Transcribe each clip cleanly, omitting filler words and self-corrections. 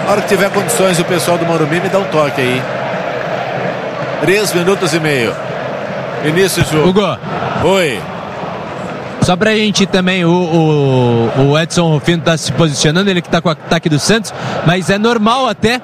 Na hora que tiver condições, o pessoal do Morumbi me dá um toque aí. 3 minutos e meio. Início do jogo. Hugo. Oi. Só pra gente também, o Edson Rufino tá se posicionando, ele que tá com o ataque do Santos, mas é normal até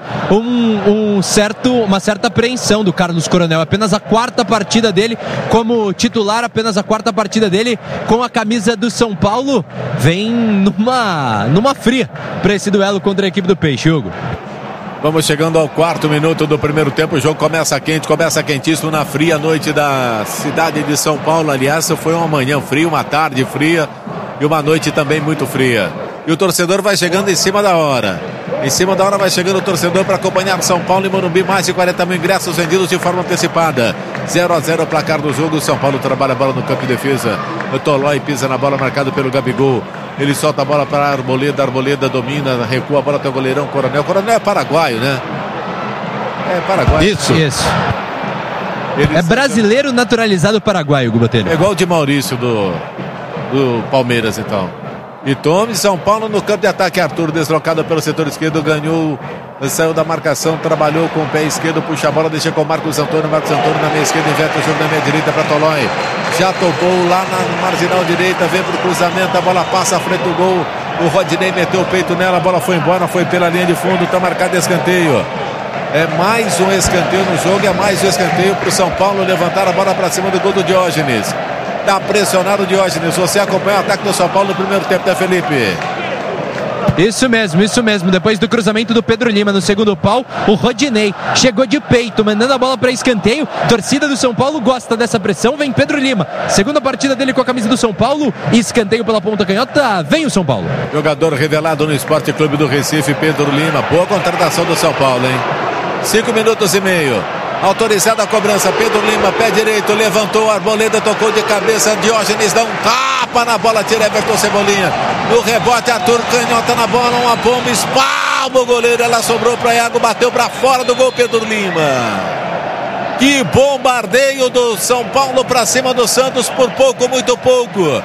uma certa apreensão do Carlos Coronel. Apenas a 4ª partida dele como titular, apenas a 4ª partida dele com a camisa do São Paulo. Vem numa fria pra esse duelo contra a equipe do Peixe, Hugo. Vamos chegando ao 4º minuto do primeiro tempo. O jogo começa quente, começa quentíssimo na fria noite da cidade de São Paulo. Aliás, foi uma manhã fria, uma tarde fria e uma noite também muito fria. E o torcedor vai chegando em cima da hora. Em cima da hora vai chegando o torcedor para acompanhar São Paulo e Morumbi. Mais de 40 mil ingressos vendidos de forma antecipada. 0-0 o placar do jogo. São Paulo trabalha a bola no campo de defesa. O Tolói pisa na bola, marcado pelo Gabigol. Ele solta a bola para a Arboleda. Arboleda domina, recua a bola até o goleirão Coronel. Coronel é paraguaio, né? É paraguaio. Isso. É brasileiro naturalizado paraguaio, Gubatelho. É igual o de Maurício do Palmeiras, então. E tome São Paulo no campo de ataque. Arthur deslocado pelo setor esquerdo, ganhou, saiu da marcação, trabalhou com o pé esquerdo, puxa a bola, deixa com o Marcos Antônio. Marcos Antônio na meia esquerda, inverte o jogo na meia direita para Tolói. Já tocou lá na marginal direita, vem pro cruzamento, a bola passa à frente do gol. O Rodinei meteu o peito nela, a bola foi embora, foi pela linha de fundo, tá marcado escanteio. É mais um escanteio no jogo, é mais um escanteio pro São Paulo levantar a bola para cima do gol do Diógenes. Tá pressionado o Diógenes. Você acompanha o ataque do São Paulo no primeiro tempo, né, Felipe? Isso mesmo. Depois do cruzamento do Pedro Lima no segundo pau, o Rodinei chegou de peito, mandando a bola para escanteio. Torcida do São Paulo gosta dessa pressão. Vem Pedro Lima. Segunda partida dele com a camisa do São Paulo. Escanteio pela ponta canhota. Vem o São Paulo. Jogador revelado no Esporte Clube do Recife, Pedro Lima. Boa contratação do São Paulo, hein? 5 minutos e meio. Autorizada a cobrança, Pedro Lima, pé direito, levantou, Arboleda tocou de cabeça, Diógenes dá um tapa na bola, tira Everton Cebolinha, no rebote, Arthur canhota na bola, uma bomba, espalma o goleiro, ela sobrou para Iago, bateu para fora do gol, Pedro Lima. Que bombardeio do São Paulo para cima do Santos, por pouco, muito pouco,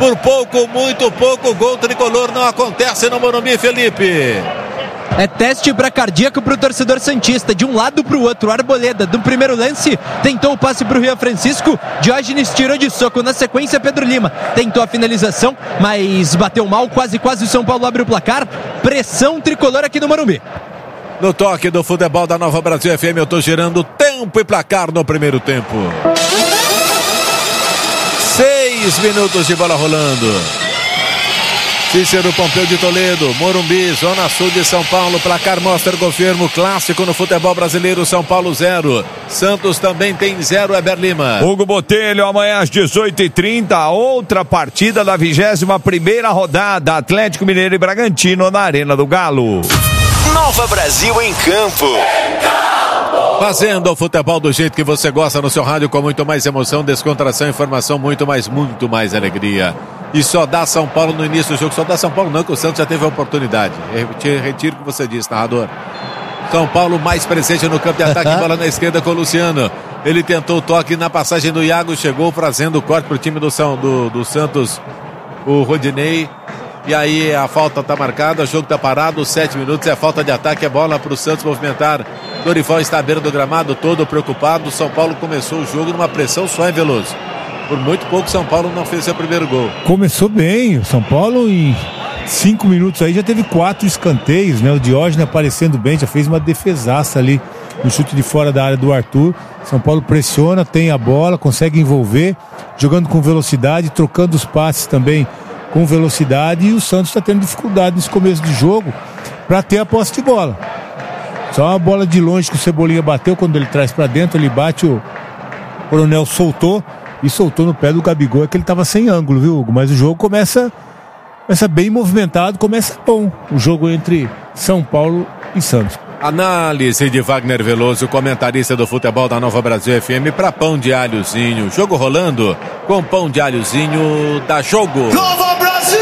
gol tricolor não acontece no Morumbi, Felipe. É teste para cardíaco para o torcedor santista, de um lado para o outro. Arboleda, do primeiro lance, tentou o passe para o Rian Francisco, Diógenes tirou de soco, na sequência Pedro Lima tentou a finalização, mas bateu mal, quase o São Paulo abre o placar. Pressão tricolor aqui no Morumbi. No toque do futebol da Nova Brasil FM, eu tô girando tempo e placar no primeiro tempo. 6 minutos de bola rolando. Cícero Pompeu de Toledo, Morumbi, Zona Sul de São Paulo. Placar mostra, confirmo, clássico no futebol brasileiro. São Paulo 0, Santos também tem 0, Eber Lima. Hugo Botelho, amanhã às 18h30, outra partida da 21ª rodada, Atlético Mineiro e Bragantino na Arena do Galo. Nova Brasil em campo. Fazendo o futebol do jeito que você gosta no seu rádio, com muito mais emoção, descontração, informação, muito mais alegria. E só dá São Paulo no início do jogo. Só dá São Paulo não, que o Santos já teve a oportunidade. Retiro o que você disse, narrador. São Paulo mais presente no campo de ataque, bola na esquerda com o Luciano. Ele tentou o toque na passagem do Iago, chegou fazendo o corte para o time do Santos, o Rodinei. E aí a falta está marcada, o jogo está parado, 7 minutos, é falta de ataque, é bola para o Santos movimentar. Dorival está à beira do gramado, todo preocupado. São Paulo começou o jogo numa pressão só, em Veloso. Por muito pouco São Paulo não fez seu primeiro gol. Começou bem, o São Paulo em 5 minutos aí já teve 4 escanteios, né? O Diógenes aparecendo bem, já fez uma defesaça ali no chute de fora da área do Arthur. São Paulo pressiona, tem a bola, consegue envolver, jogando com velocidade, trocando os passes também com velocidade, e o Santos está tendo dificuldade nesse começo de jogo para ter a posse de bola. Só uma bola de longe que o Cebolinha bateu, quando ele traz para dentro, ele bate, o Coronel soltou no pé do Gabigol, é que ele estava sem ângulo, viu, Hugo? Mas o jogo começa bem movimentado, começa bom o jogo entre São Paulo e Santos. Análise de Wagner Veloso, comentarista do futebol da Nova Brasil FM, para Pão de Alhozinho. Jogo rolando com Pão de Alhozinho, dá jogo. Nova Brasil!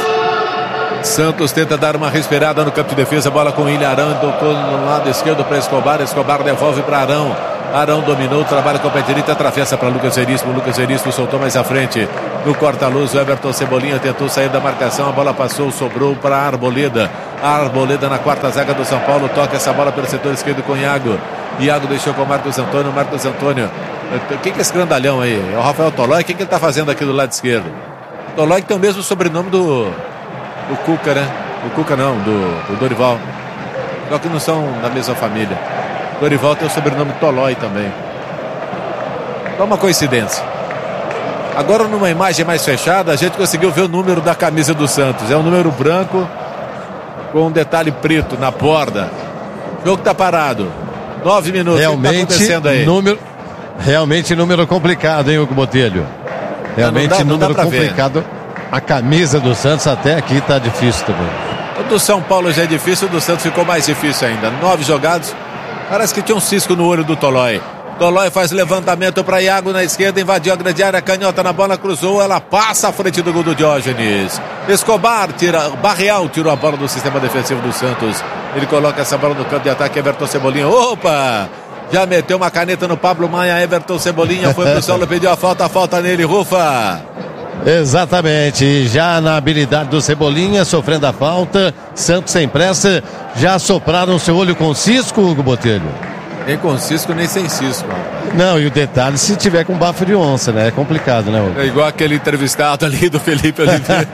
Santos tenta dar uma respirada no campo de defesa, bola com Ilha Arão, tocou no lado esquerdo para Escobar devolve para Arão. Arão dominou, trabalha com o pé direito, atravessa para Lucas Veríssimo soltou mais à frente. No corta-luz, o Everton Cebolinha tentou sair da marcação, a bola passou, sobrou para a Arboleda. A Arboleda na quarta zaga do São Paulo, toca essa bola pelo setor esquerdo com o Iago. Iago deixou com o Marcos Antônio. Marcos Antônio, quem que é esse grandalhão aí? É o Rafael Tolói. O que ele está fazendo aqui do lado esquerdo? Tolói que tem o mesmo sobrenome do Cuca, né? O Cuca não, do Dorival. Só que não são da mesma família. Dorival tem o sobrenome Tolói também. Então uma coincidência. Agora numa imagem mais fechada, a gente conseguiu ver o número da camisa do Santos. É um número branco com um detalhe preto na borda. O jogo está parado. 9 minutos. Realmente, o que está acontecendo aí? Realmente número complicado, hein, Hugo Botelho? Realmente número complicado. Ver. A camisa do Santos até aqui está difícil também. O do São Paulo já é difícil, o do Santos ficou mais difícil ainda. 9 jogados. Parece que tinha um cisco no olho do Tolói. Tolói faz levantamento para Iago na esquerda, invadiu a grande área, canhota na bola, cruzou, ela passa à frente do gol do Diógenes. Escobar Barreal tirou a bola do sistema defensivo do Santos. Ele coloca essa bola no campo de ataque, Everton Cebolinha. Opa! Já meteu uma caneta no Pablo Maia, Everton Cebolinha foi pro solo, pediu a falta nele, Rufa. Exatamente, já na habilidade do Cebolinha, sofrendo a falta, Santos sem pressa, já sopraram seu olho com cisco, Hugo Botelho? Nem com cisco, nem sem cisco. Não, e o detalhe, se tiver com bafo de onça, né? É complicado, né, Hugo? É igual aquele entrevistado ali do Felipe Oliveira.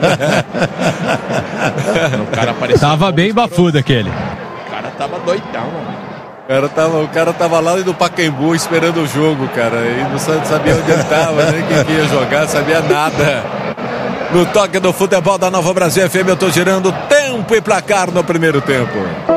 O cara parecia... Tava bem bafudo aquele. O cara tava doidão, mano. O cara tava lá no Pacaembu esperando o jogo, cara. E não sabia onde ele tava, nem quem ia jogar, sabia nada. No toque do futebol da Nova Brasil FM, eu tô girando tempo e placar no primeiro tempo.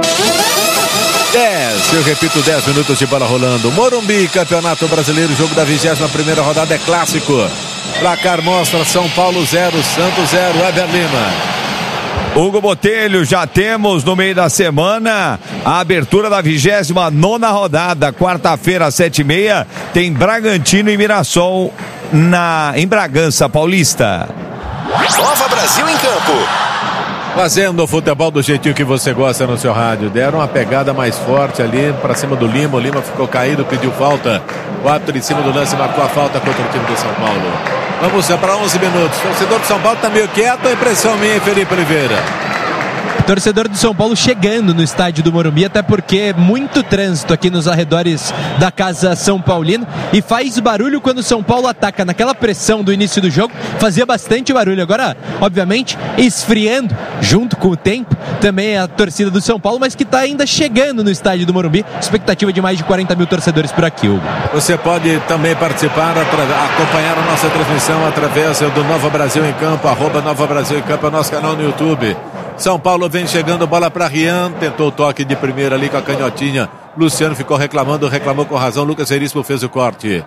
10, eu repito, 10 minutos de bola rolando. Morumbi, Campeonato Brasileiro, jogo da 21ª rodada, é clássico. Placar mostra São Paulo 0, Santos 0, Weber Lima. Hugo Botelho, já temos no meio da semana a abertura da 29ª rodada, quarta-feira, 7h30, tem Bragantino e Mirassol em Bragança Paulista. Nova Brasil em campo. Fazendo o futebol do jeitinho que você gosta no seu rádio. Deram uma pegada mais forte ali para cima do Lima. O Lima ficou caído, pediu falta. O árbitro em cima do lance marcou a falta contra o time do São Paulo. Vamos para 11 minutos. O torcedor do São Paulo está meio quieto. A impressão minha, Felipe Oliveira. Torcedor do São Paulo chegando no estádio do Morumbi, até porque muito trânsito aqui nos arredores da Casa São Paulino, e faz barulho quando o São Paulo ataca naquela pressão do início do jogo, fazia bastante barulho. Agora, obviamente, esfriando junto com o tempo, também a torcida do São Paulo, mas que está ainda chegando no estádio do Morumbi, expectativa de mais de 40 mil torcedores por aqui, Hugo. Você pode também participar, acompanhar a nossa transmissão através do Nova Brasil em Campo, @Nova Brasil em Campo, é o nosso canal no YouTube. São Paulo vem chegando, bola para Rian, tentou o toque de primeira ali com a canhotinha. Luciano ficou reclamou com razão. Lucas Veríssimo fez o corte.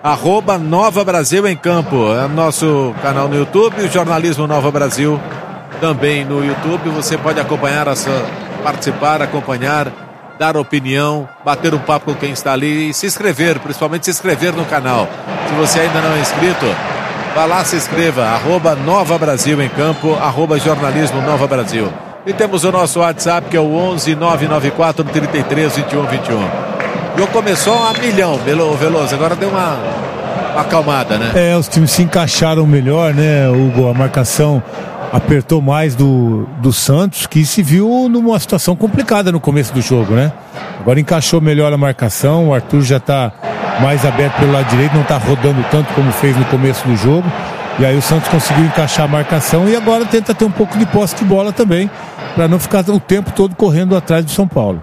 @Nova Brasil em Campo, é o nosso canal no YouTube. O Jornalismo Nova Brasil também no YouTube. Você pode acompanhar, participar, acompanhar, dar opinião, bater um papo com quem está ali e se inscrever, principalmente se inscrever no canal. Se você ainda não é inscrito, vá lá, se inscreva, @Nova Brasil em Campo, @Jornalismo Nova Brasil. E temos o nosso WhatsApp, que é o 11 994 33 21 21. O jogo começou a milhão, Veloso, agora deu uma acalmada, né? Os times se encaixaram melhor, né, Hugo? A marcação apertou mais do Santos, que se viu numa situação complicada no começo do jogo, né? Agora encaixou melhor a marcação, o Arthur já está mais aberto pelo lado direito, não está rodando tanto como fez no começo do jogo. E aí o Santos conseguiu encaixar a marcação e agora tenta ter um pouco de posse de bola também, para não ficar o tempo todo correndo atrás do São Paulo.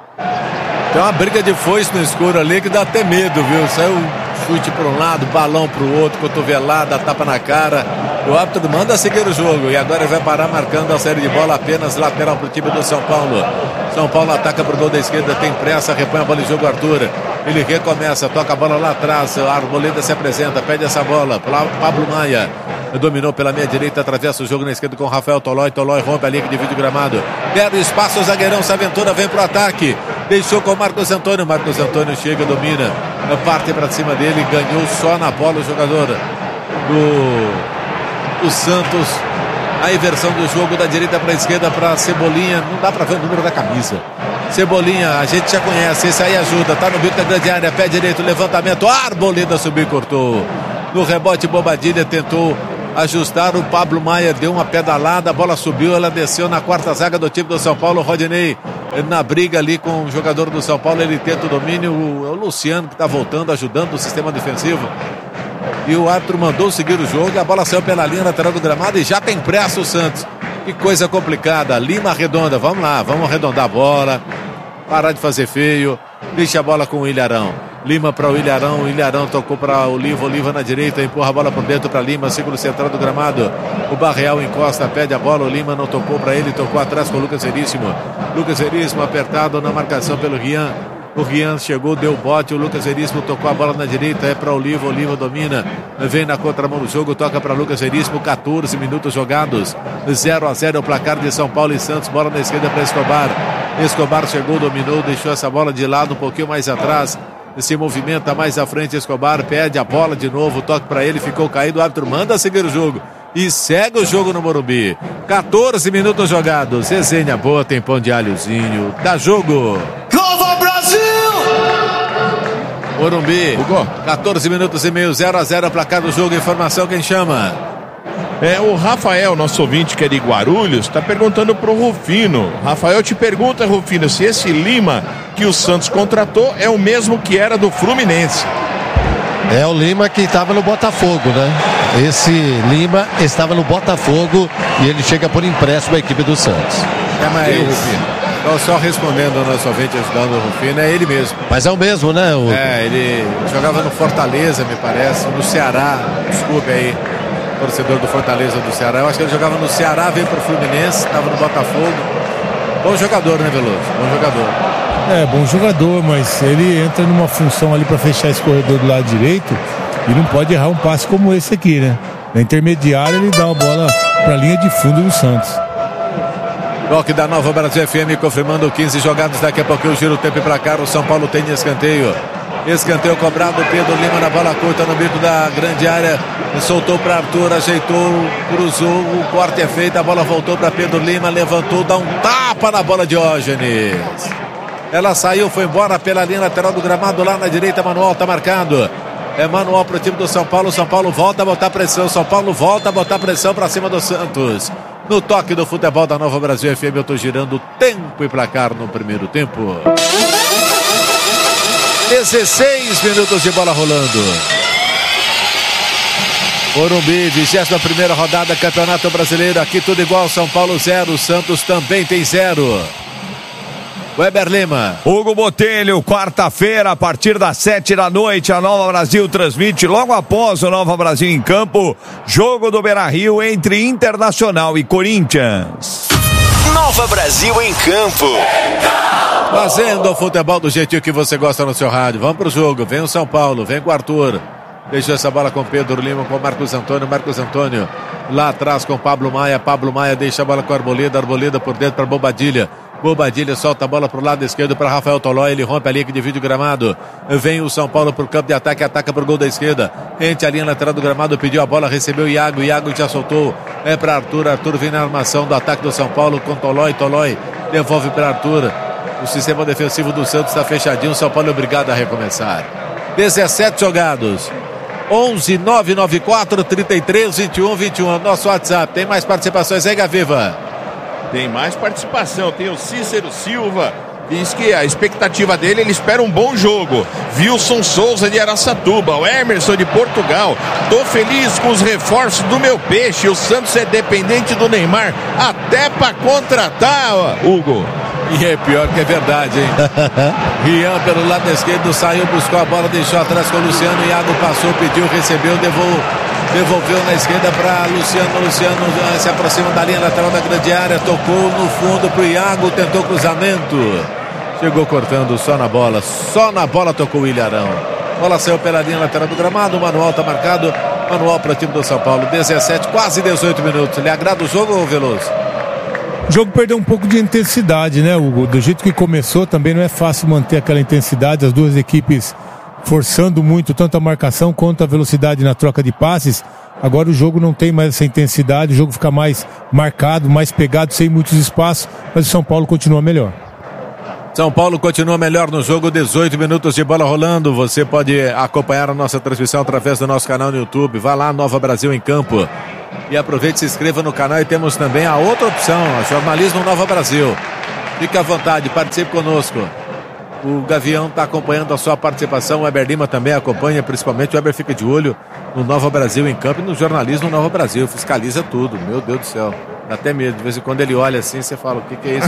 Tem uma briga de foice no escuro ali que dá até medo, viu? Saiu chute para um lado, balão para o outro, cotovelada, tapa na cara. O árbitro manda seguir o jogo e agora vai parar marcando a série de bola, apenas lateral para o time do São Paulo. São Paulo ataca para o gol da esquerda, tem pressa, repõe a bola em jogo, Arthur. Ele recomeça, toca a bola lá atrás, a Arboleda se apresenta, pede essa bola, Pablo Maia dominou pela meia direita, atravessa o jogo na esquerda com Rafael Tolói rompe a linha que divide o gramado, perde espaço, o zagueirão Saventura vem pro ataque, deixou com o Marcos Antônio chega, domina, parte para cima dele, ganhou só na bola o jogador do Santos. A inversão do jogo da direita para a esquerda para Cebolinha, não dá para ver o número da camisa. Cebolinha, a gente já conhece, esse aí ajuda, tá no bico da grande área, pé direito, levantamento, Arboleda subiu e cortou. No rebote, Bobadilha tentou ajustaram, o Pablo Maia deu uma pedalada, a bola subiu, ela desceu na quarta zaga do time do São Paulo. O Rodinei na briga ali com o jogador do São Paulo, ele tenta o domínio, o Luciano que está voltando, ajudando o sistema defensivo. E o árbitro mandou seguir o jogo, a bola saiu pela linha lateral do gramado e já tem pressa o Santos. Que coisa complicada, Lima arredonda, vamos lá, vamos arredondar a bola, parar de fazer feio, deixa a bola com o Ilharão. Lima para o Ilharão tocou para o Oliva na direita, empurra a bola por dentro para Lima, círculo central do gramado. O Barreal encosta, pede a bola, o Lima não tocou para ele, tocou atrás com o Lucas Veríssimo. Lucas Veríssimo apertado na marcação pelo Rian. O Rian chegou, deu bote, o Lucas Veríssimo tocou a bola na direita, é para o Oliva domina, vem na contramão do jogo, toca para Lucas Veríssimo, 14 minutos jogados, 0-0 o placar de São Paulo e Santos, bola na esquerda para Escobar. Escobar chegou, dominou, deixou essa bola de lado um pouquinho mais atrás, se movimenta mais à frente, Escobar pede a bola de novo, toque para ele, ficou caído, o árbitro manda seguir o jogo e segue o jogo no Morumbi. 14 minutos jogados, resenha boa, tem pão de alhozinho, dá jogo. Nova Brasil! Morumbi, 14 minutos e meio, 0-0 placar do jogo, informação, quem chama? O Rafael, nosso ouvinte que é de Guarulhos, está perguntando pro Rufino. Rafael te pergunta, Rufino, se esse Lima que o Santos contratou é o mesmo que era do Fluminense. É o Lima que estava no Botafogo, né? Esse Lima estava no Botafogo e ele chega por empréstimo à equipe do Santos. Rufino. Só respondendo ao nosso ouvinte, ajudando o Rufino, é ele mesmo. Mas é o mesmo, né? Ele jogava no Fortaleza, me parece, no Ceará, desculpe aí, torcedor do Fortaleza do Ceará. Eu acho que ele jogava no Ceará, veio para o Fluminense, estava no Botafogo. Bom jogador, né, Veloso? Bom jogador. Bom jogador, mas ele entra numa função ali para fechar esse corredor do lado direito e não pode errar um passe como esse aqui, né? Na intermediária ele dá a bola para a linha de fundo do Santos. Toque da Nova Brasil FM, confirmando 15 jogados, daqui a pouquinho giro o tempo e placar, o São Paulo tem escanteio. Escanteio cobrado, Pedro Lima na bola curta no bico da grande área, soltou para Arthur, ajeitou, cruzou, o corte é feito, a bola voltou para Pedro Lima, levantou, dá um tapa na bola de Diógenes. Ela saiu, foi embora pela linha lateral do gramado, lá na direita, Manuel está marcado. É manual para o time do São Paulo. São Paulo volta a botar pressão. São Paulo volta a botar pressão para cima do Santos. No toque do futebol da Nova Brasil FM, eu estou girando tempo e placar no primeiro tempo. 16 minutos de bola rolando. Morumbi, 21ª rodada, Campeonato Brasileiro. Aqui tudo igual, São Paulo 0, Santos também tem 0. Weber Lima. Hugo Botelho, quarta-feira, a partir das 7 da noite, a Nova Brasil transmite logo após o Nova Brasil em Campo, jogo do Beira-Rio entre Internacional e Corinthians. Nova Brasil em Campo. Fazendo o futebol do jeitinho que você gosta no seu rádio. Vamos pro jogo, vem o São Paulo, vem com o Arthur. Deixou essa bola com Pedro Lima, com Marcos Antônio lá atrás com Pablo Maia deixa a bola com Arboleda por dentro para Bobadilha. Bobadilha solta a bola para o lado esquerdo para Rafael Tolói, ele rompe a linha que divide o gramado. Vem o São Paulo para o campo de ataque, ataca para o gol da esquerda. Entre a linha lateral do gramado, pediu a bola, recebeu o Iago já soltou. É para Arthur vem na armação do ataque do São Paulo com Tolói devolve para Arthur. O sistema defensivo do Santos está fechadinho, o São Paulo é obrigado a recomeçar. 17 jogados. 11 994 33 21 21. Nosso WhatsApp. Tem mais participações aí, Gaviva? Tem mais participação. Tem o Cícero Silva. Diz que a expectativa dele, ele espera um bom jogo. Wilson Souza de Araçatuba, o Emerson de Portugal. Tô feliz com os reforços do meu peixe. O Santos é dependente do Neymar até para contratar, Hugo. E é pior que é verdade, hein? Rian pelo lado esquerdo saiu, buscou a bola, deixou atrás com o Luciano. Iago passou, pediu, recebeu, devolveu na esquerda para Luciano. Luciano se aproxima da linha lateral da grande área, tocou no fundo para o Iago, tentou cruzamento. Chegou cortando só na bola tocou o Ilharão. Bola saiu pela linha lateral do gramado, o Manuel está marcado. Manuel para o time do São Paulo, 17, quase 18 minutos. Lhe agrada o jogo, Veloso? O jogo perdeu um pouco de intensidade, né, Hugo? Do jeito que começou, também não é fácil manter aquela intensidade. As duas equipes forçando muito, tanto a marcação quanto a velocidade na troca de passes. Agora o jogo não tem mais essa intensidade, o jogo fica mais marcado, mais pegado, sem muitos espaços, mas o São Paulo continua melhor. São Paulo continua melhor no jogo, 18 minutos de bola rolando. Você pode acompanhar a nossa transmissão através do nosso canal no YouTube. Vá lá, Nova Brasil em Campo. E aproveite, se inscreva no canal e temos também a outra opção, a Jornalismo Nova Brasil. Fique à vontade, participe conosco. O Gavião está acompanhando a sua participação, o Weber Lima também acompanha, principalmente o Weber fica de olho no Nova Brasil em campo e no Jornalismo Nova Brasil, fiscaliza tudo, meu Deus do céu. Dá até medo, de vez em quando ele olha assim, você fala, o que é isso?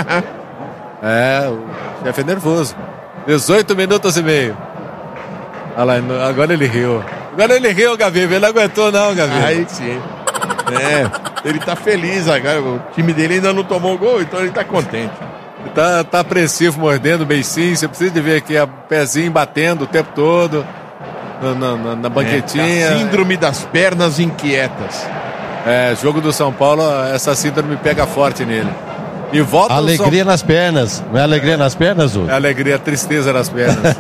O chefe é nervoso. 18 minutos e meio. Olha lá, agora ele riu. Gavinho, ele não aguentou não, Gavinho. Aí sim. Ele tá feliz agora, o time dele ainda não tomou gol, então ele tá contente. Tá apreensivo, mordendo bem sim, você precisa de ver aqui, o pezinho batendo o tempo todo na banquetinha. A síndrome das pernas inquietas. Jogo do São Paulo, essa síndrome pega forte nele. E volta alegria nas pernas. Não é alegria nas pernas, Zu? É alegria, tristeza nas pernas.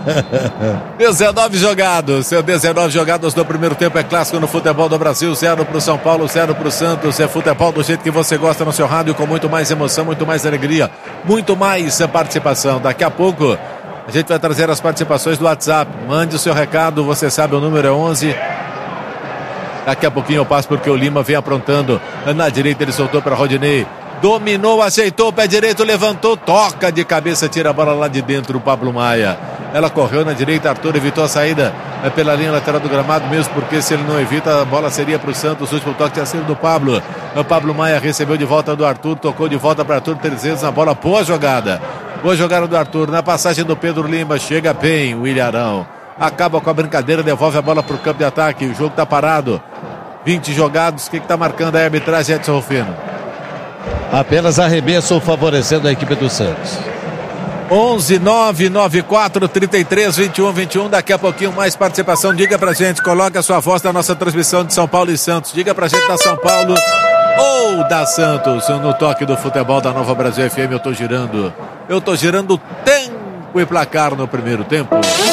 19 jogados. 19 jogados no primeiro tempo. É clássico no futebol do Brasil. 0 pro São Paulo, 0 pro Santos. É futebol do jeito que você gosta no seu rádio, com muito mais emoção, muito mais alegria, muito mais participação. Daqui a pouco a gente vai trazer as participações do WhatsApp. Mande o seu recado, você sabe, o número é 11. Daqui a pouquinho eu passo porque o Lima vem aprontando. Na direita ele soltou para Rodinei. Dominou, aceitou, pé direito, levantou, toca de cabeça, tira a bola lá de dentro, o Pablo Maia. Ela correu na direita, Arthur evitou a saída pela linha lateral do gramado, mesmo porque se ele não evita, a bola seria para o Santos. O último toque tinha sido do Pablo. O Pablo Maia recebeu de volta do Arthur, tocou de volta para Arthur, 300 na bola, boa jogada. Boa jogada do Arthur, na passagem do Pedro Lima, chega bem o Ilharão. Acaba com a brincadeira, devolve a bola para o campo de ataque, o jogo está parado. 20 jogados, o que está marcando a arbitragem, Edson Rufino? Apenas arremesso favorecendo a equipe do Santos. 11-994-33-21-21. Daqui a pouquinho mais participação. Diga pra gente, coloca a sua voz na nossa transmissão de São Paulo e Santos. Diga pra gente da São Paulo ou da Santos. No toque do futebol da Nova Brasil FM, eu tô girando tempo e placar no primeiro tempo.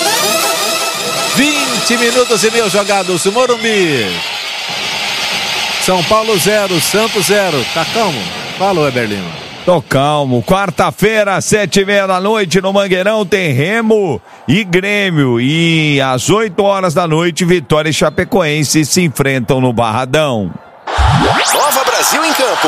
20 minutos e meio jogados. Morumbi. São Paulo 0, Santos 0. Tá calmo? Fala, Weber Lima. Tô calmo. Quarta-feira, 7h30 da noite, no Mangueirão, tem Remo e Grêmio. E às 8 horas da noite, Vitória e Chapecoense se enfrentam no Barradão. Nova Brasil em campo.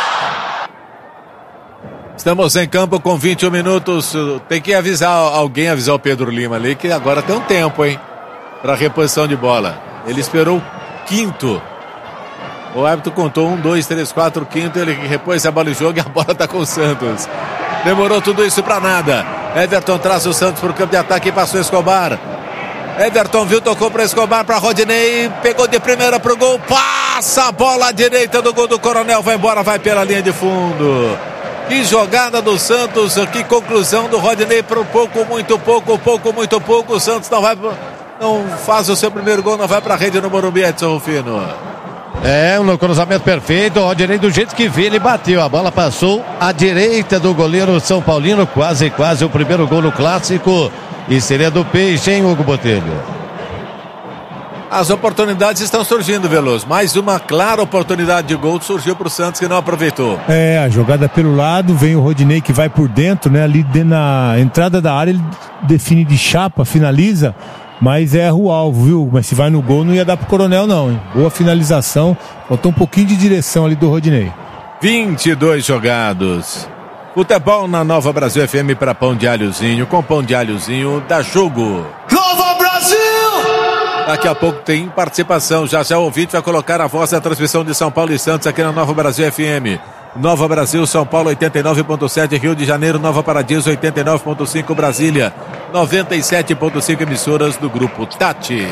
Estamos em campo com 21 minutos. Tem que avisar o Pedro Lima ali, que agora tem um tempo, hein? Para reposição de bola. Ele esperou o quinto. O árbitro contou 1, 2, 3, 4, quinto. Ele repôs a bola em jogo e a bola tá com o Santos. Demorou tudo isso pra nada. Everton traz o Santos pro campo de ataque e passou Escobar. Everton viu, tocou para Escobar, para Rodinei. Pegou de primeira pro gol. Passa a bola à direita do gol do Coronel. Vai embora, vai pela linha de fundo. Que jogada do Santos. Que conclusão do Rodinei para muito pouco. O Santos não faz o seu primeiro gol, não vai pra rede no Morumbi, Edson Rufino. Um cruzamento perfeito, o Rodinei do jeito que veio, ele bateu, a bola passou à direita do goleiro São Paulino, quase o primeiro gol no clássico, e seria do Peixe, hein, Hugo Botelho? As oportunidades estão surgindo, Veloso, mais uma clara oportunidade de gol surgiu pro Santos que não aproveitou. A jogada pelo lado, vem o Rodinei que vai por dentro, né, ali na entrada da área ele define de chapa, finaliza, mas erra o alvo, viu? Mas se vai no gol não ia dar pro Coronel não, hein? Boa finalização, faltou um pouquinho de direção ali do Rodinei. 22 jogados. Futebol na Nova Brasil FM para Pão de Alhozinho. Com Pão de Alhozinho dá jogo. Nova Brasil! Daqui a pouco tem participação. Já o ouvinte vai colocar a voz da transmissão de São Paulo e Santos aqui na Nova Brasil FM. Nova Brasil, São Paulo 89.7, Rio de Janeiro, Nova Paradiso 89.5, Brasília 97.5, emissoras do Grupo Tati.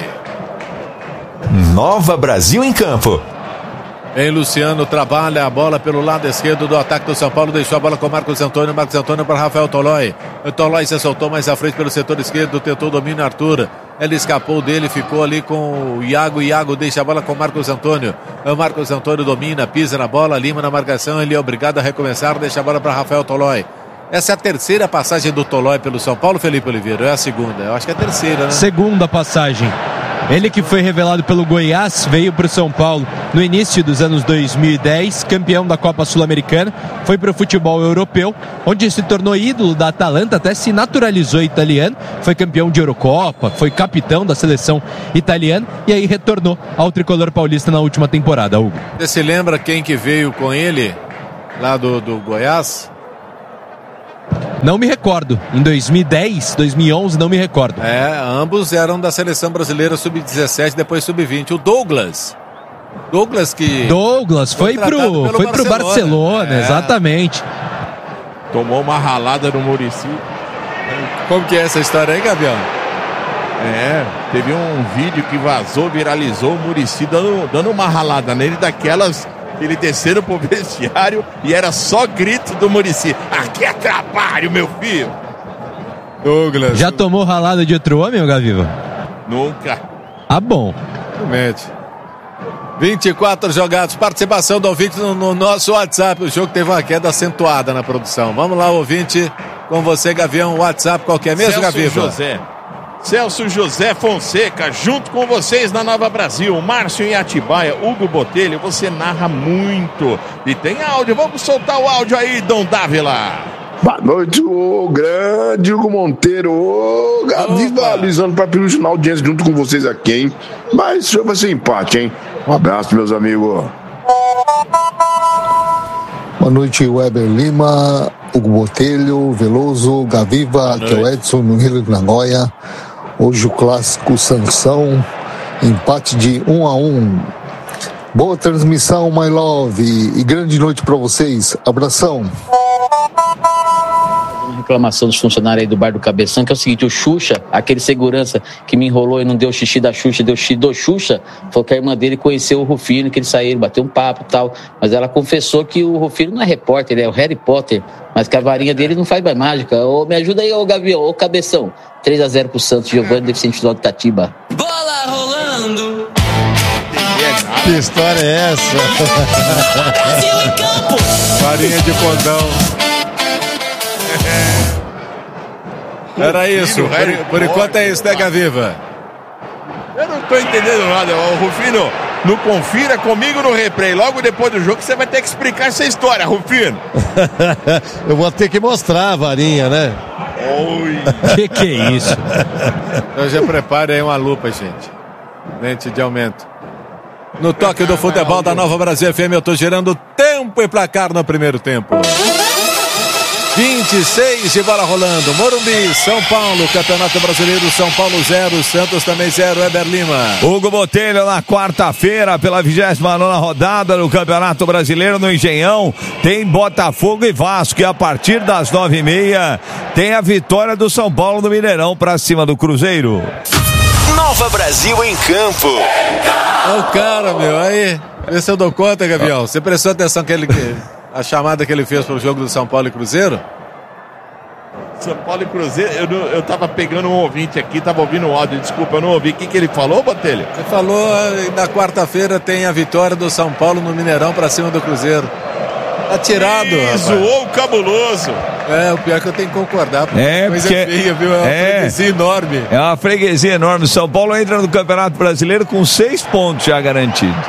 Nova Brasil em campo. Luciano trabalha a bola pelo lado esquerdo do ataque do São Paulo, deixou a bola com Marcos Antônio para Rafael Tolói. O Tolói se soltou mais à frente pelo setor esquerdo, tentou o domínio Arthur. Ele escapou dele, ficou ali com o Iago deixa a bola com Marcos Antônio. O Marcos Antônio domina, pisa na bola, Lima na marcação, ele é obrigado a recomeçar, deixa a bola para Rafael Tolói. Essa é a terceira passagem do Tolói pelo São Paulo, Felipe Oliveira, é a segunda? Eu acho que é a terceira, né? Segunda passagem. Ele que foi revelado pelo Goiás, veio para o São Paulo. no início dos anos 2010, campeão da Copa Sul-Americana, foi para o futebol europeu, onde se tornou ídolo da Atalanta, até se naturalizou italiano, foi campeão de Eurocopa, foi capitão da seleção italiana e aí retornou ao tricolor paulista na última temporada, Hugo. Você se lembra quem que veio com ele lá do Goiás? Não me recordo. Em 2010, 2011, não me recordo. Ambos eram da seleção brasileira sub-17, depois sub-20. O Douglas foi pro Barcelona, exatamente. Tomou uma ralada no Muricy. Como que é essa história aí, Gabriel? Teve um vídeo que vazou, viralizou, o Muricy dando uma ralada nele, daquelas que ele desceram pro vestiário e era só grito do Muricy: aqui é trabalho, meu filho. Douglas. Já tomou ralada de outro homem, Gaviva? Nunca. Ah, bom. Realmente. 24 jogados, participação do ouvinte no nosso WhatsApp. O jogo teve uma queda acentuada na produção. Vamos lá, ouvinte, com você, Gavião. WhatsApp, qualquer mesmo, Gaviva? Celso José Fonseca, junto com vocês na Nova Brasil. Márcio em Atibaia, Hugo Botelho, você narra muito. E tem áudio, vamos soltar o áudio aí, Dom Dávila. Boa noite, o grande Hugo Monteiro. Gaviva, Lisandro Papilucci na audiência junto com vocês aqui, hein? Mas esse jogo vai ser empate, hein? Um abraço, meus amigos. Boa noite, Weber Lima, Hugo Botelho, Veloso, Gaviva, que é o Edson no Rio de Nagoya. Hoje o clássico Sansão, empate de 1-1. Boa transmissão, my love, e grande noite pra vocês. Abração. Reclamação dos funcionários aí do bar do Cabeção, que é o seguinte: o Xuxa, aquele segurança que me enrolou e não deu xixi da Xuxa, deu xixi do Xuxa, falou que a irmã dele conheceu o Rufino, que eles saíram, bateu um papo e tal, mas ela confessou que o Rufino não é repórter, ele é o Harry Potter, mas que a varinha dele não faz mais mágica. Me ajuda aí, ô Gavião, ô Cabeção. 3-0 pro Santos, Giovanni, deficiente do Itatiba. Bola rolando. Que história é essa? Brasil em campo. Farinha de condão. Era isso, por enquanto é isso, né, Gaviva? Eu não tô entendendo nada. O Rufino, não confira comigo no replay. Logo depois do jogo você vai ter que explicar essa história, Rufino. Eu vou ter que mostrar a varinha, né? Que é isso? Então já prepare aí uma lupa, gente. Lente de aumento. No toque do futebol da Nova Brasil FM, eu tô gerando tempo e placar no primeiro tempo. 26 de bola rolando. Morumbi, São Paulo, Campeonato Brasileiro, São Paulo 0, Santos também 0, Weber Lima. Hugo Botelho na quarta-feira, pela 29ª rodada do Campeonato Brasileiro no Engenhão, tem Botafogo e Vasco, e a partir das 9h30 tem a vitória do São Paulo no Mineirão pra cima do Cruzeiro. Nova Brasil em campo. É o cara, meu, aí, vê se eu dou conta, Gavião. Você prestou atenção a chamada que ele fez para o jogo do São Paulo e Cruzeiro? São Paulo e Cruzeiro, eu tava pegando um ouvinte aqui, tava ouvindo o áudio, desculpa, eu não ouvi. O que ele falou, Botelho? Ele falou, na quarta-feira tem a vitória do São Paulo no Mineirão para cima do Cruzeiro. Tá tirado, rapaz. Zoou o cabuloso. O pior é que eu tenho que concordar. Coisa feia, viu? É uma freguesia enorme. É uma freguesia enorme. São Paulo entra no Campeonato Brasileiro com 6 pontos já garantidos.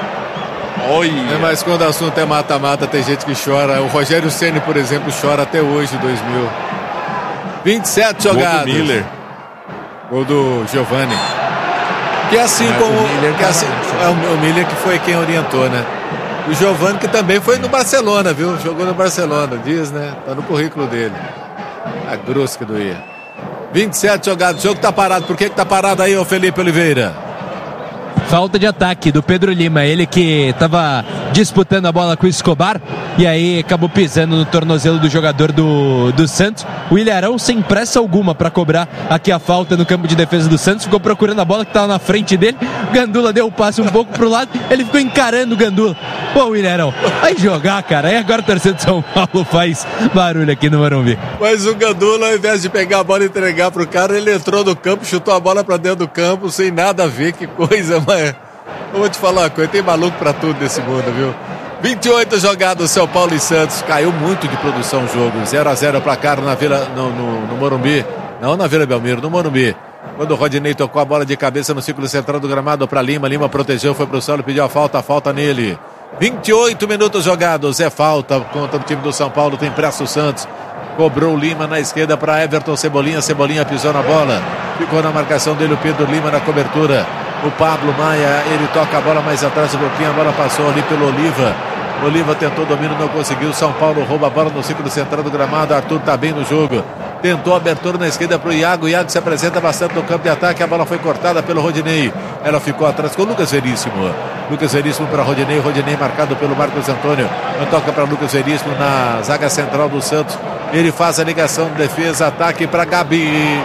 Mas quando o assunto é mata-mata, tem gente que chora. O Rogério Ceni, por exemplo, chora até hoje, 2000. 27 jogados. Gol do Miller. Gol do Giovanni. Que é assim como... o Miller que foi quem orientou, né? O Giovanni que também foi no Barcelona, viu? Jogou no Barcelona, diz, né? Tá no currículo dele. A grossa que doía. 27 jogados. O jogo tá parado. Por que tá parado aí, ô Felipe Oliveira? Falta de ataque do Pedro Lima, ele que estava disputando a bola com o Escobar e aí acabou pisando no tornozelo do jogador do Santos. O Ilharão sem pressa alguma para cobrar aqui a falta no campo de defesa do Santos, ficou procurando a bola que estava na frente dele. O Gandula deu o passe um pouco pro lado, ele ficou encarando o Gandula. Pô, Ilharão, vai jogar, cara. Aí agora o torcedor de São Paulo faz barulho aqui no Morumbi. Mas o Gandula, ao invés de pegar a bola e entregar pro cara, ele entrou no campo, chutou a bola para dentro do campo sem nada a ver, que coisa, mas eu vou te falar uma coisa, tem maluco pra tudo nesse mundo, viu? 28 jogados, São Paulo e Santos. Caiu muito de produção o jogo. 0-0 placar na Vila, no Morumbi. Não na Vila Belmiro, no Morumbi. Quando o Rodinei tocou a bola de cabeça no círculo central do gramado para Lima. Lima protegeu, foi pro solo, pediu a falta nele. 28 minutos jogados. É falta contra o time do São Paulo. Tem pressa o Santos. Cobrou o Lima na esquerda para Everton Cebolinha. Cebolinha pisou na bola. Ficou na marcação dele o Pedro Lima na cobertura. O Pablo Maia, ele toca a bola mais atrás um pouquinho. A bola passou ali pelo Oliva. Oliva tentou domínio, não conseguiu. São Paulo rouba a bola no círculo central do gramado. Arthur tá bem no jogo. Tentou a abertura na esquerda para o Iago. Iago se apresenta bastante no campo de ataque. A bola foi cortada pelo Rodinei. Ela ficou atrás com o Lucas Veríssimo. Lucas Veríssimo para Rodinei. Rodinei marcado pelo Marcos Antônio. Não toca para Lucas Veríssimo na zaga central do Santos. Ele faz a ligação de defesa. Ataque para Gabigol.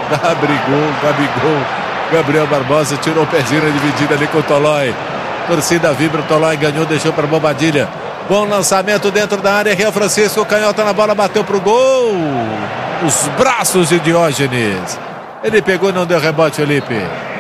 Gabriel Barbosa tirou o pezinho na dividida ali com o Tolói. Torcida vibra. O Tolói ganhou, deixou para Bobadilha. Bom lançamento dentro da área. Rio Francisco, canhota na bola, bateu pro gol. Os braços de Diógenes. Ele pegou e não deu rebote, Felipe.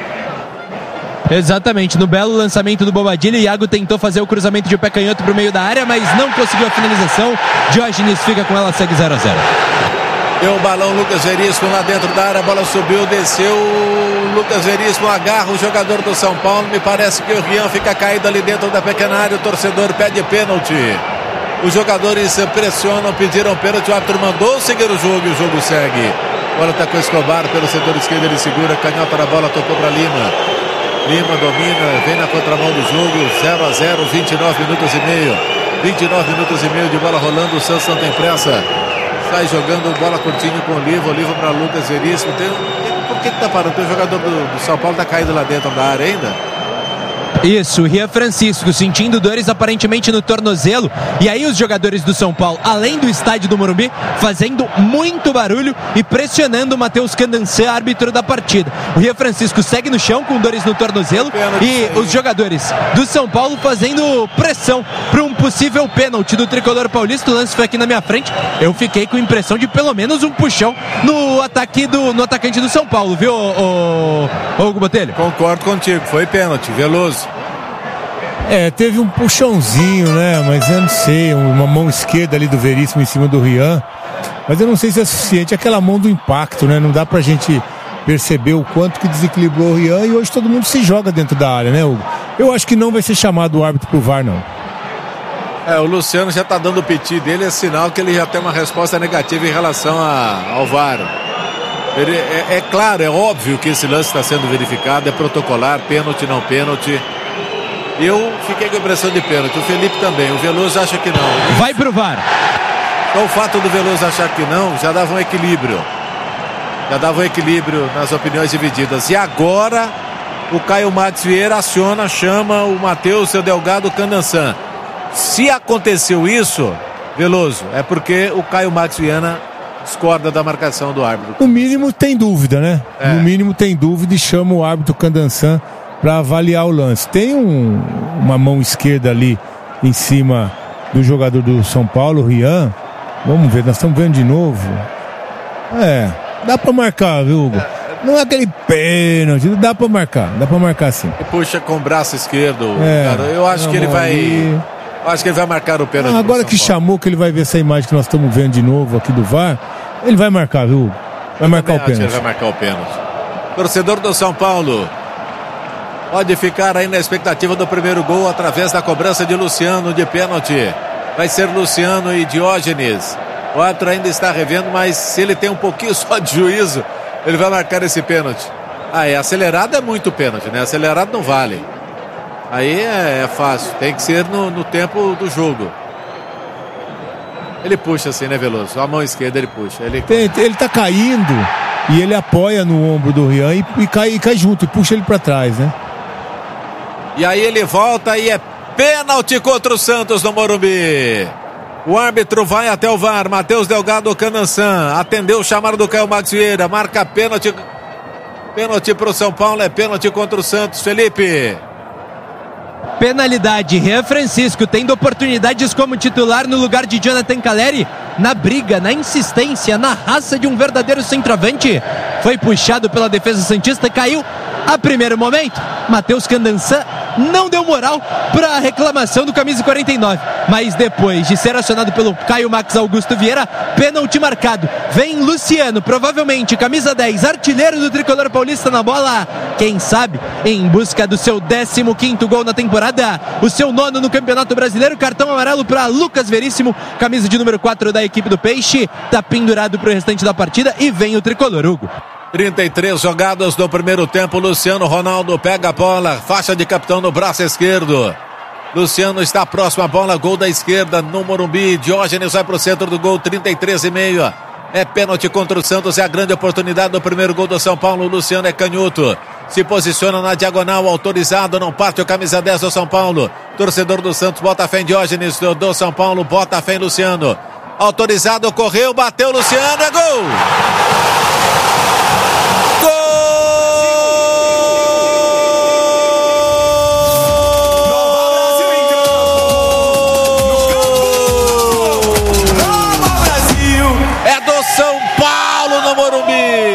Exatamente, no belo lançamento do Bobadilha, Iago tentou fazer o cruzamento de pé canhoto pro meio da área, mas não conseguiu a finalização. Diógenes fica com ela, segue 0-0. Deu o balão, Lucas Veríssimo lá dentro da área, a bola subiu, desceu. Lucas Veríssimo agarra o jogador do São Paulo. Me parece que o Rian fica caído ali dentro da pequena área. O torcedor pede pênalti. Os jogadores pressionam, pediram pênalti. O árbitro mandou seguir o jogo e o jogo segue. A bola está com o Escobar pelo setor esquerdo. Ele segura, canhota na bola, tocou para Lima. Lima domina, vem na contramão do jogo. 0-0, 29 minutos e meio. 29 minutos e meio de bola rolando. O Santos não tem pressa. Sai jogando bola curtinho com o Oliva para Lucas Veríssimo. Por que tá parando? O jogador do São Paulo tá caído lá dentro da área ainda? Isso, o Rian Francisco sentindo dores aparentemente no tornozelo. E aí os jogadores do São Paulo, além do estádio do Morumbi, fazendo muito barulho e pressionando o Matheus Candançã, árbitro da partida. O Rian Francisco segue no chão com dores no tornozelo e os jogadores do São Paulo fazendo pressão para um possível pênalti do tricolor paulista. O lance foi aqui na minha frente. Eu fiquei com a impressão de pelo menos um puxão no atacante do São Paulo, viu, Hugo Botelho? Concordo contigo, foi pênalti, Veloso. Teve um puxãozinho, né? Mas eu não sei, uma mão esquerda ali do Veríssimo em cima do Rian. Mas eu não sei se é suficiente. Aquela mão do impacto, né? Não dá pra gente perceber o quanto que desequilibrou o Rian. E hoje todo mundo se joga dentro da área, né, Hugo? Eu acho que não vai ser chamado o árbitro pro VAR, não. O Luciano já tá dando o piti dele. É sinal que ele já tem uma resposta negativa em relação ao VAR. É claro, é óbvio que esse lance está sendo verificado. É protocolar, pênalti, não pênalti. Eu fiquei com a impressão de pênalti. O Felipe também. O Veloso acha que não. Vai pro VAR. Então o fato do Veloso achar que não já dava um equilíbrio. Já dava um equilíbrio nas opiniões divididas. E agora o Caio Max Vieira aciona, chama o Matheus Delgado Candançã. Se aconteceu isso, Veloso, é porque o Caio Max Viana discorda da marcação do árbitro. No mínimo tem dúvida, né? No mínimo tem dúvida e chama o árbitro Candançã para avaliar o lance. Tem uma mão esquerda ali em cima do jogador do São Paulo, Rian. Vamos ver, nós estamos vendo de novo. Dá para marcar, viu, Hugo? Não é aquele pênalti, dá para marcar sim. E puxa com o braço esquerdo, cara. Eu acho que ele vai... Acho que ele vai marcar o pênalti. Agora que chamou, que ele vai ver essa imagem que nós estamos vendo de novo aqui do VAR, ele vai marcar, viu? Vai marcar o pênalti. Ele vai marcar o pênalti. Torcedor do São Paulo pode ficar aí na expectativa do primeiro gol através da cobrança de Luciano de pênalti. Vai ser Luciano e Diógenes. O árbitro ainda está revendo, mas se ele tem um pouquinho só de juízo, ele vai marcar esse pênalti. Acelerado é muito pênalti, né? Acelerado não vale. Aí é fácil, tem que ser no tempo do jogo. Ele puxa assim, né, Veloso? A mão esquerda ele puxa. Ele tá caindo e ele apoia no ombro do Rian e cai junto, e puxa ele pra trás, né? E aí ele volta e é pênalti contra o Santos no Morumbi. O árbitro vai até o VAR, Matheus Delgado Candançã, atendeu o chamado do Caio Max Vieira, marca pênalti. Pênalti pro São Paulo, é pênalti contra o Santos, Felipe. Penalidade, Rian Francisco tendo oportunidades como titular no lugar de Jonathan Calleri, na briga, na insistência, na raça de um verdadeiro centroavante, foi puxado pela defesa santista, caiu A primeiro momento, Matheus Candançã não deu moral para a reclamação do camisa 49, mas depois de ser acionado pelo Caio Max Augusto Vieira, pênalti marcado. Vem Luciano, provavelmente camisa 10, artilheiro do tricolor paulista na bola, quem sabe em busca do seu 15º gol na temporada, o seu 9º no Campeonato Brasileiro. Cartão amarelo para Lucas Veríssimo, camisa de número 4 da equipe do Peixe, tá pendurado pro restante da partida e vem o tricolor, Hugo. 33 jogadas no primeiro tempo. Luciano Ronaldo pega a bola, faixa de capitão no braço esquerdo. Luciano está próximo à bola, gol da esquerda no Morumbi. Diógenes vai para o centro do gol, 33,5. É pênalti contra o Santos, é a grande oportunidade do primeiro gol do São Paulo. Luciano é canhoto, se posiciona na diagonal, autorizado, não parte o camisa 10 do São Paulo. Torcedor do Santos bota fé em Diógenes, do São Paulo bota fé em Luciano. Autorizado, correu, bateu, Luciano, é gol! São Paulo no Morumbi.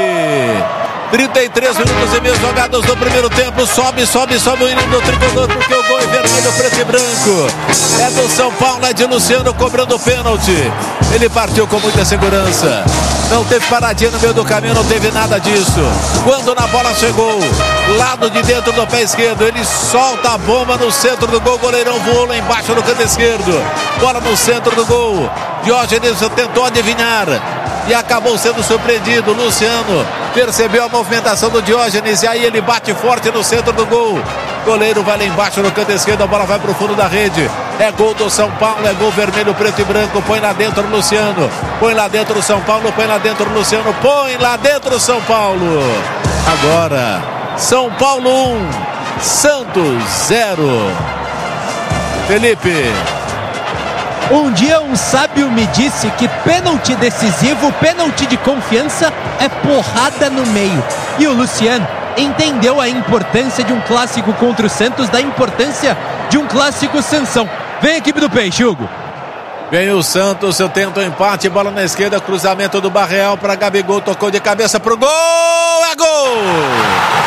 33 minutos e meio jogados no primeiro tempo. Sobe o hino do tricolor, porque o gol é vermelho, preto e branco. É do São Paulo, é de Luciano cobrando o pênalti. Ele partiu com muita segurança. Não teve paradinha no meio do caminho, não teve nada disso. Quando na bola chegou, lado de dentro do pé esquerdo, ele solta a bomba no centro do gol. O goleirão voou lá embaixo no canto esquerdo. Bola no centro do gol. Diógenes tentou adivinhar e acabou sendo surpreendido. Luciano percebeu a movimentação do Diógenes e aí ele bate forte no centro do gol. Goleiro vai lá embaixo no canto esquerdo, a bola vai para o fundo da rede. É gol do São Paulo, é gol vermelho, preto e branco. Põe lá dentro o Luciano, põe lá dentro o São Paulo, põe lá dentro o Luciano, põe lá dentro o São Paulo. Agora, São Paulo 1, Santos 0. Felipe. Um dia um sábio me disse que pênalti decisivo, pênalti de confiança é porrada no meio. E o Luciano entendeu a importância de um clássico contra o Santos, da importância de um clássico Sansão. Vem a equipe do Peixe, Hugo. Vem o Santos, eu tento o empate, bola na esquerda, cruzamento do Barreal para Gabigol, tocou de cabeça pro gol, é gol!